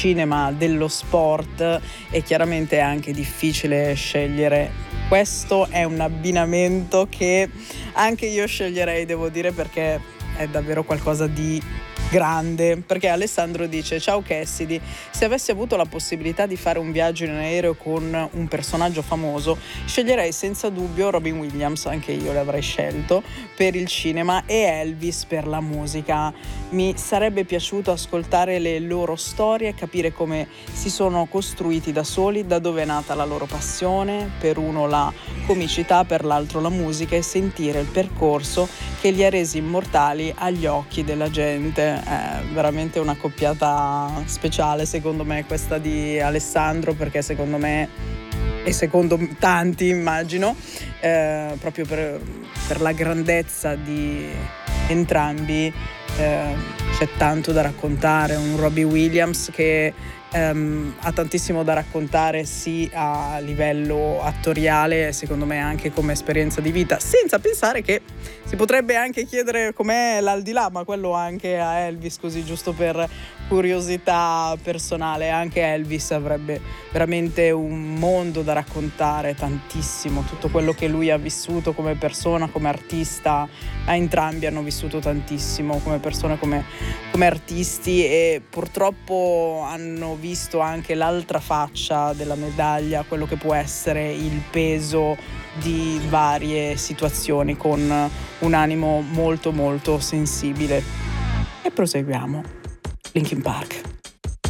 cinema dello sport e chiaramente è anche difficile scegliere. Questo è un abbinamento che anche io sceglierei, devo dire, perché è davvero qualcosa di grande. Perché Alessandro dice: ciao Cassidy, se avessi avuto la possibilità di fare un viaggio in aereo con un personaggio famoso, sceglierei senza dubbio Robin Williams, anche io l'avrei scelto per il cinema, e Elvis per la musica. Mi sarebbe piaciuto ascoltare le loro storie e capire come si sono costruiti da soli, da dove è nata la loro passione, per uno la comicità, per l'altro la musica, e sentire il percorso che li ha resi immortali agli occhi della gente. È veramente una coppiata speciale, secondo me, questa di Alessandro, perché secondo me e secondo tanti, immagino, proprio per la grandezza di entrambi, c'è tanto da raccontare. Un Robbie Williams che ha tantissimo da raccontare, sì, a livello attoriale, secondo me anche come esperienza di vita, senza pensare che si potrebbe anche chiedere com'è l'aldilà, ma quello anche a Elvis, così giusto per curiosità personale. Anche Elvis avrebbe veramente un mondo da raccontare, tantissimo, tutto quello che lui ha vissuto come persona, come artista. A entrambi hanno vissuto tantissimo come persone, come artisti, e purtroppo hanno visto anche l'altra faccia della medaglia, quello che può essere il peso di varie situazioni, con un animo molto molto sensibile. E proseguiamo. Linkin Park.